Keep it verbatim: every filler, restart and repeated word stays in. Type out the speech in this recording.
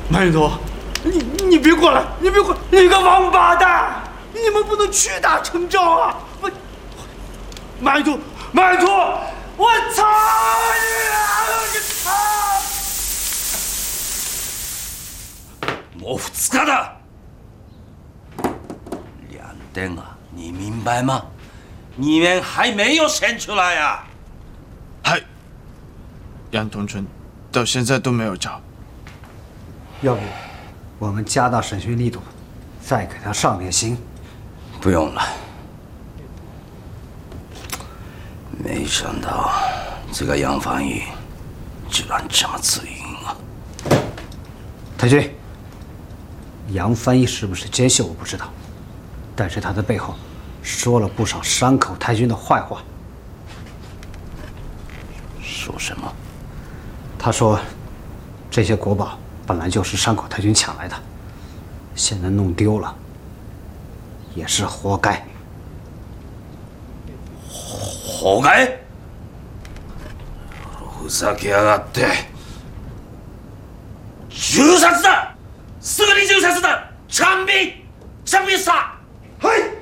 马云头，你你别过来，你别过来，你个王八蛋！你们不能屈打成招啊！我，马云头，马云头，我操你啊！我操！ 莫夫子干的，两灯啊，你明白吗？你们还没有生出来呀！ 嗨，杨同春到现在都没有找。 要不，我们加大审讯力度，再给他上点刑。 不用了。没想到这个杨凡宇居然这么自营啊！ 太君，杨翻译是不是奸细我不知道，但是他的背后说了不少山口太君的坏话。 说什么？ 他说，这些国宝本来就是山口太君抢来的，现在弄丢了，也是活该。 活该！ふざけやがって！銃殺だ！すぐに銃殺だ！枪毙！枪毙杀！